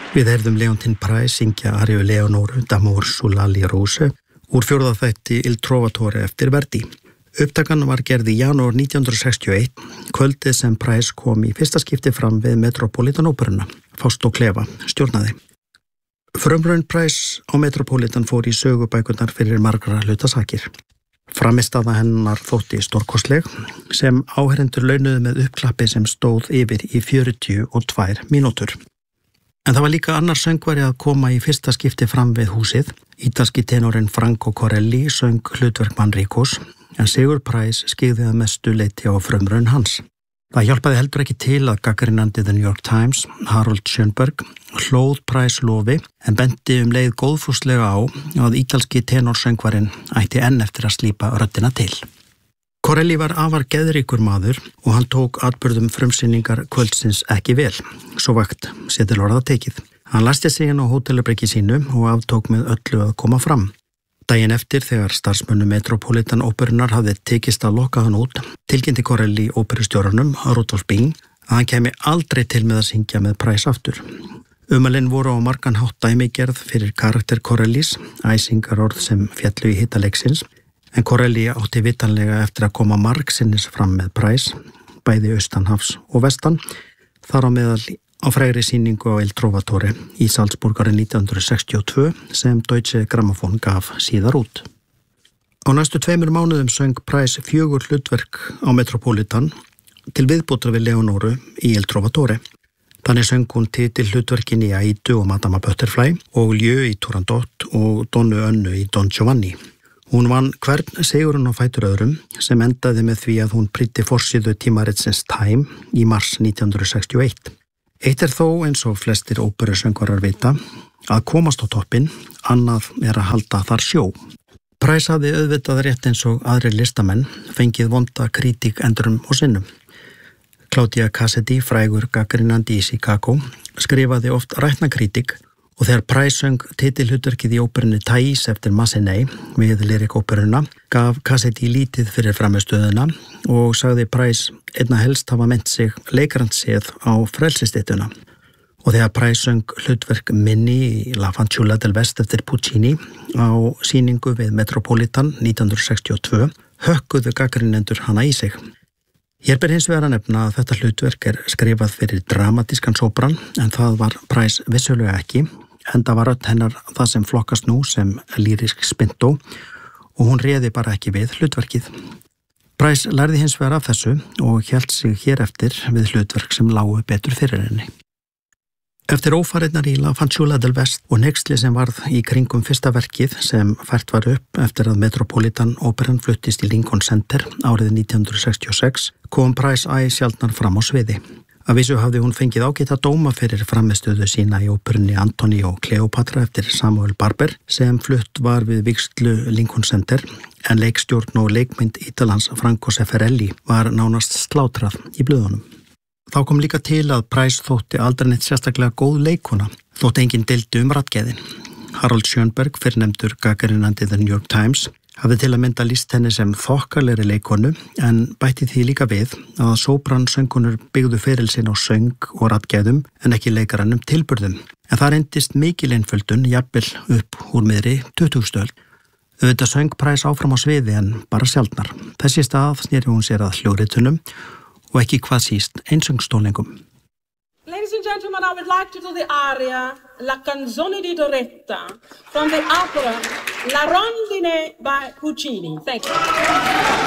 Við heyrðum Leontín Price syngja Ariu Leonore d'Amor sulla Rose úr fjórða þætti Il Trovatore eftir Verdi. Upptakan var gerð í janúar 1961, kvöldið sem Price kom í fyrsta skipti fram við Metropolitan Óperuna. Fausto Cleva stjórnaði. Frumraun Price á Metropolitan fór í sögubækurnar fyrir margra hlutasakir. Framistaða hennar þótti stórkostleg sem áherendur launuðu með uppklappi sem stóð yfir í 42 mínútur. En það var líka annar söngvari að koma í fyrsta skipti fram við húsið. Ítalski tenorinn Franco Corelli söng hlutverk Manricos, en Sigur Price skyggði að mestu leyti á frumraun hans. Það hjálpaði heldur ekki til að gagnrýnandi The New York Times, Harold Schönberg, hlóð Price lofi en benti leið góðfúslega á að ítalski tenorsöngvarinn ætti enn eftir að slípa röddina til. Corelli var afar geðríkur maður og hann tók atburðum frumsýningar kvöldsins ekki vel, svo vægt sé til orða tekið. Hann læsti sig inn á hótelherbergi sínu og aftók með öllu að koma fram. Daginn eftir, þegar starfsmönnum Metropolitan Óperunar hafði tekist að lokka hann út, tilkynnti Corelli óperustjóranum, Rudolf Bing, að hann kemi aldrei til með að syngja með Price aftur. Ummælin voru á margan hátt dæmigerð fyrir karakter Corellis, æsingarorð sem fjallu í hita leiksins, en Corelli átti vitanlega eftir að koma margsinnis fram með Price, bæði austanhafs og vestan, þar á meðal á frægri sýningu á Il Trovatore í Salzburg árið 1962 sem Deutsche Grammophon gaf síðar út. Á næstu 2 mánuðum söng Price 4 hlutverk á Metropolitan til viðbótar við Leonore í Il Trovatore. Þannig söng hún titil hlutverkin í Aidu og Madama Butterfly og Lieu í Turandot og Donu Önnu í Don Giovanni. Hún vann hvern sigurinn á fætur öðrum sem endaði með því að hún prýddi forsíðu tímaritsins Time í mars 1961. Eitt þó eins og flestir óperusöngvarar vita að komast á toppinn, annað að halda þar sjó. Price hafði auðvitað rétt eins og aðrir listamenn fengið vonda krítík endurum og sinnum. Claudia Cassidy, frægur gagnrýnandi í Chicago, skrifaði oft rætna krítík og þegar Price söng titilhlutverkið í óperunni Thais eftir Massenet við lyrikóperuna gaf Cassidy lítið fyrir frammistöðuna og sagði Price einna helst hafa ment sig leikrandsið á frelsistittuna. Og þegar Price söng hlutverk Minnie í La Fanciulla del West eftir Puccini á sýningu við Metropolitan 1962 hökkuðu gagnrýnendur hana í sig. Hér ber hins vegar að nefna að þetta hlutverk skrifað fyrir dramatískan sopran en það var Price vissulega ekki, enda var rödd hennar það sem flokkast nú sem lýrisk spintó og hún réði bara ekki við hlutverkið. Price lærði hins vegar af þessu og hélt sig hér eftir við hlutverk sem lágu betur fyrir henni. Eftir ófarirnar í La Fanciulla del West og hneyksli sem varð í kringum fyrsta verkið sem fært var upp eftir að Metropolitan Óperan fluttist í Lincoln Center árið 1966 kom Price sjaldnar fram á sviði. Að vísu hafði hún fengið ágæta dóma fyrir framistöðu sína í óperunni Antoni og Kleopatra eftir Samuel Barber sem flutt var við vígslu Lincoln Center en leikstjórn og leikmynd Ítalans Franco Zeffirelli var nánast slátrað í blöðunum. Þá kom líka til að Price þótti aldrei neitt sérstaklega góð leikona, þótti enginn deildi raddgeðin. Harold Schönberg, fyrrnefndur gagnrýnandi The New York Times, hafði til að mynda lýst henni sem þokkalegri leikonu en bætti því líka við að sópransöngunur byggðu feril sinn á söng og raddgeðum en ekki leikarannum tilburðum. En það reyndist mikil einföldun jafnvel upp úr miðri 20. öld. Auðvitað söng Price áfram á sviði en bara sjaldnar. Þessi stað sneri hún sér að hljóðritunum og ekki hvað síst einsöngstólingum. Ladies and gentlemen, I would like to do the aria La Canzone di Doretta from the opera La Rondine by Puccini. Thank you.